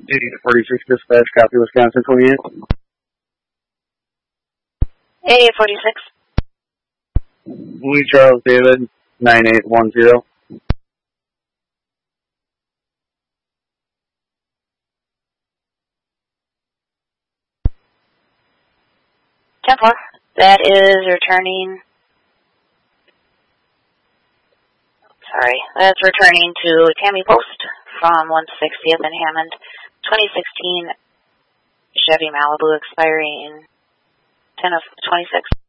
846 dispatch, copy Wisconsin 28. Hey, 46. Lee Charles David, 9810. Templar. That is returning. Sorry, that's returning to Tammy Post from 160th and Hammond, 2016 Chevy Malibu expiring 10 of 26.